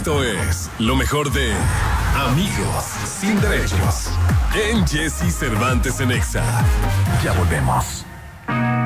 Esto es lo mejor de Amigos Sin Derechos en Jesse Cervantes en Exa. Ya volvemos.